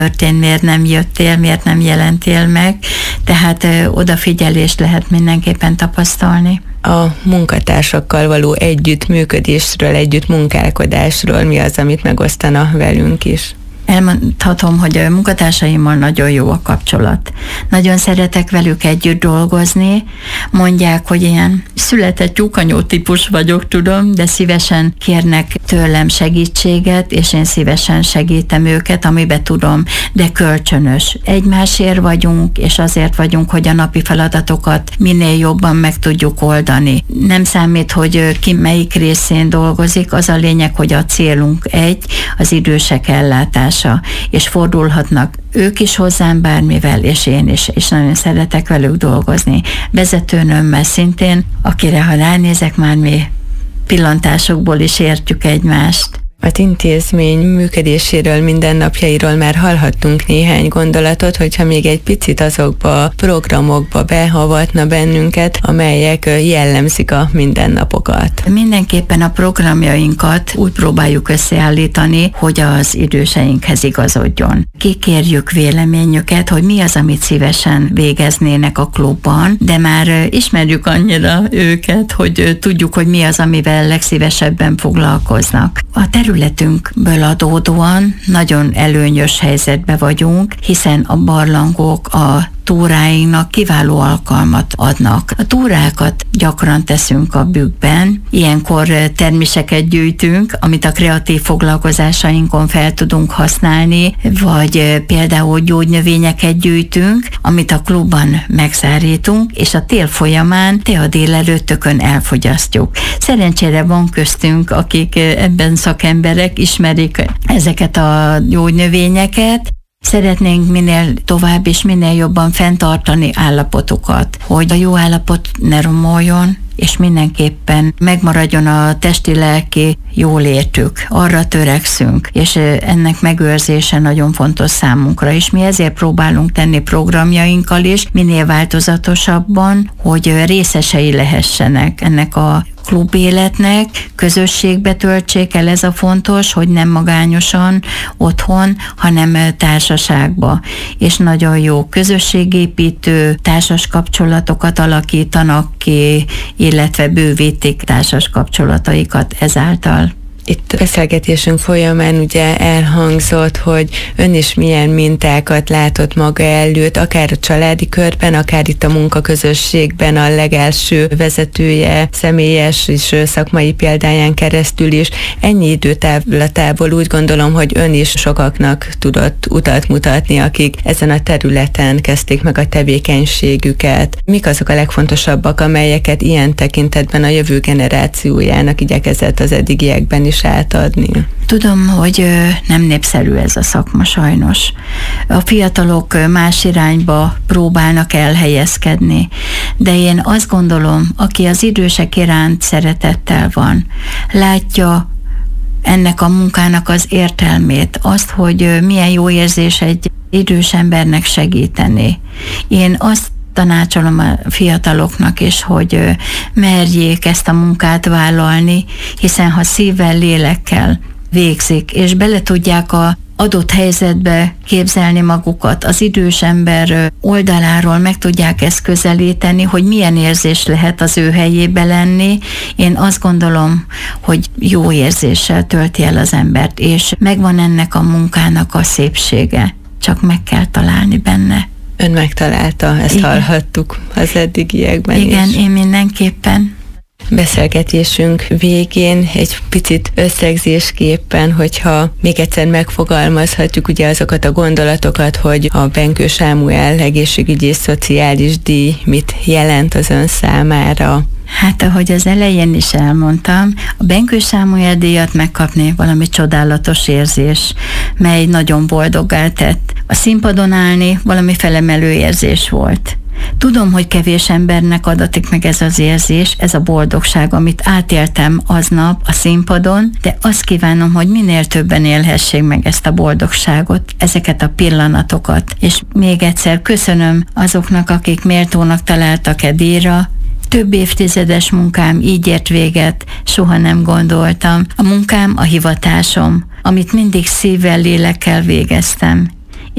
történt, miért nem jöttél, miért nem jelentél meg, tehát odafigyelést lehet mindenképpen tapasztalni. A munkatársakkal való együttműködésről, együttmunkálkodásról mi az, amit megosztana velünk is? Elmondhatom, hogy a munkatársaimmal nagyon jó a kapcsolat. Nagyon szeretek velük együtt dolgozni. Mondják, hogy ilyen született tyúkanyó típus vagyok, tudom, de szívesen kérnek tőlem segítséget, és én szívesen segítem őket, amiben tudom, de kölcsönös. Egymásért vagyunk, és azért vagyunk, hogy a napi feladatokat minél jobban meg tudjuk oldani. Nem számít, hogy ki melyik részén dolgozik, az a lényeg, hogy a célunk egy, az idősek ellátása, és fordulhatnak ők is hozzám bármivel, és én is, és nagyon szeretek velük dolgozni. Vezetőnömmel szintén, akire ha ránézek, már mi pillantásokból is értjük egymást. Az intézmény működéséről, mindennapjairól már hallhattunk néhány gondolatot, hogyha még egy picit azokba a programokba behavatna bennünket, amelyek jellemzik a mindennapokat. Mindenképpen a programjainkat úgy próbáljuk összeállítani, hogy az időseinkhez igazodjon. Kikérjük véleményüket, hogy mi az, amit szívesen végeznének a klubban, de már ismerjük annyira őket, hogy tudjuk, hogy mi az, amivel legszívesebben foglalkoznak. A területünkből adódóan nagyon előnyös helyzetben vagyunk, hiszen a barlangok a túráinknak kiváló alkalmat adnak. A túrákat gyakran teszünk a bükkben, ilyenkor terméseket gyűjtünk, amit a kreatív foglalkozásainkon fel tudunk használni, vagy például gyógynövényeket gyűjtünk, amit a klubban megszárítunk, és a tél folyamán a délelőttökön elfogyasztjuk. Szerencsére van köztünk, akik ebben szakemberek, ismerik ezeket a gyógynövényeket. Szeretnénk minél tovább és minél jobban fenntartani állapotukat, hogy a jó állapot ne romoljon, és mindenképpen megmaradjon a testi-lelki jólétük. Arra törekszünk, és ennek megőrzése nagyon fontos számunkra, és mi ezért próbálunk tenni programjainkkal is, minél változatosabban, hogy részesei lehessenek ennek a klubéletnek, közösségbe töltsék el, ez a fontos, hogy nem magányosan otthon, hanem társaságba. És nagyon jó közösségépítő társas kapcsolatokat alakítanak ki, illetve bővítik társas kapcsolataikat ezáltal. Itt beszélgetésünk folyamán ugye elhangzott, hogy ön is milyen mintákat látott maga előtt, akár a családi körben, akár itt a munkaközösségben a legelső vezetője, személyes és szakmai példáján keresztül is. Ennyi időtávlatából úgy gondolom, hogy ön is sokaknak tudott utat mutatni, akik ezen a területen kezdték meg a tevékenységüket. Mik azok a legfontosabbak, amelyeket ilyen tekintetben a jövő generációjának igyekezett az eddigiekben is átadni? Tudom, hogy nem népszerű ez a szakma sajnos. A fiatalok más irányba próbálnak elhelyezkedni, de én azt gondolom, aki az idősek iránt szeretettel van, látja ennek a munkának az értelmét, azt, hogy milyen jó érzés egy idős embernek segíteni. Én azt tanácsolom a fiataloknak is, hogy merjék ezt a munkát vállalni, hiszen ha szívvel, lélekkel végzik, és bele tudják a adott helyzetbe képzelni magukat, az idős ember oldaláról meg tudják ezt közelíteni, hogy milyen érzés lehet az ő helyébe lenni. Én azt gondolom, hogy jó érzéssel tölti el az embert, és megvan ennek a munkának a szépsége, csak meg kell találni benne. Ön megtalálta, ezt igen. Hallhattuk az eddigiekben is. Igen, én mindenképpen. Beszélgetésünk végén egy picit összegzésképpen, hogyha még egyszer megfogalmazhatjuk ugye azokat a gondolatokat, hogy a Benkő Sámuel egészségügyi és szociális díj mit jelent az ön számára. Hát, ahogy az elején is elmondtam, a Benkő Sámuel díjat megkapni valami csodálatos érzés, mely nagyon boldoggá tett. A színpadon állni valami felemelő érzés volt. Tudom, hogy kevés embernek adatik meg ez az érzés, ez a boldogság, amit átéltem aznap a színpadon, de azt kívánom, hogy minél többen élhessék meg ezt a boldogságot, ezeket a pillanatokat. És még egyszer köszönöm azoknak, akik méltónak találtak díjra. Több évtizedes munkám így ért véget, soha nem gondoltam. A munkám a hivatásom, amit mindig szívvel, lélekkel végeztem.